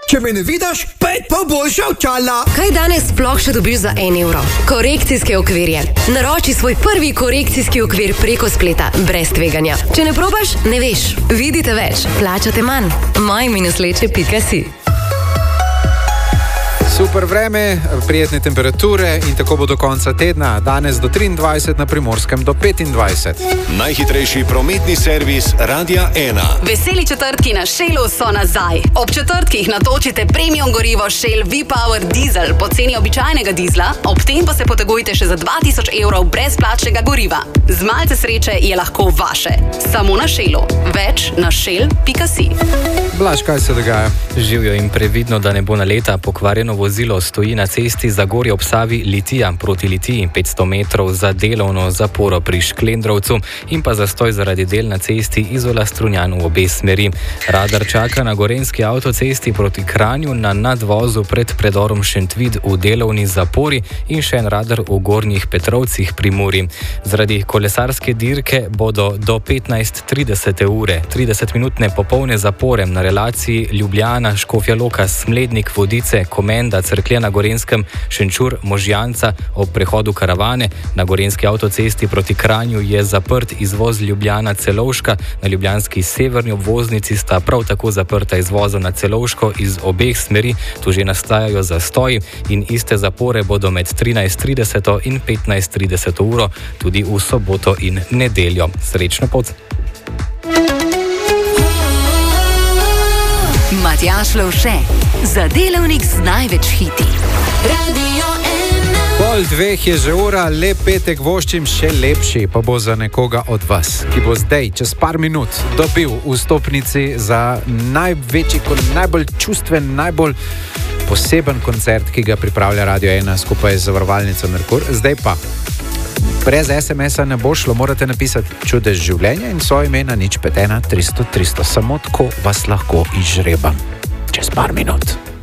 Če me ne vidiš, 5 pa boljša očala. Kaj danes sploh še dobiš za 1 evro? Korekcijske okvirje. Naroči svoj prvi korekcijski okvir preko spleta, brez tveganja. Če ne probaš, ne veš. Vidite več, plačate manj. moj-leče.si. Super vreme, prijetne temperature in tako bo do konca tedna. Danes do 23, na Primorskem do 25. Najhitrejši prometni servis Radia 1. Veseli četrtki na Shellu so nazaj. Ob četrtkih natočite premium gorivo Shell V-Power Diesel po ceni običajnega dizla, ob tem pa se potegujte še za 2000 evrov brezplačnega goriva. Z malce sreče je lahko vaše. Samo na Shellu. Več na shell.si. Blaž, kaj se dogaja? Živijo in previdno, da ne bo naleta. Pokvarjeno vozilo stoji na cesti Zagorje ob Savi Litija proti Litiji, 500 metrov za delovno zaporo pri Šklendrovcu in pa zastoj zaradi del na cesti Izola-Strunjan v obe smeri. Radar čaka na gorenjski avtocesti proti Kranju na nadvozu pred predorom Šentvid v delovni zapori in še en radar v Gornjih Petrovcih pri Muri. Zaradi kolesarske dirke bodo do 15:30 ure 30-minutne popolne zapore na relaciji Ljubljana-Škofja Loka, Smlednik, Vodice, Komenda, Cerklje na Gorenjskem, Šenčur, Možjanca ob prehodu Karavane. Na gorenjski avtocesti proti Kranju je zaprt izvoz Ljubljana-Celovška, na ljubljanski severni obvoznici sta prav tako zaprta izvoza na Celovško iz obeh smeri, tu že nastajajo zastoji in iste zapore bodo med 13:30 in 15:30 uro tudi v soboto in nedeljo. Srečno pot! Matjaž Lovše, za delovnik z največ hiti. Radio 1. Pol dveh je že ura, lep petek voščim, še lepši pa bo za nekoga od vas, ki bo zdaj, čez par minut, dobil vstopnici za največji, najbolj čustven, najbolj poseben koncert, ki ga pripravlja Radio 1 skupaj z zavarovalnico Merkur. Zdaj pa, brez SMS-a ne bo šlo, morate napisati čudež življenja in svoje ime na 051 300 300. Samo tako vas lahko izžrebam. Čez par minut.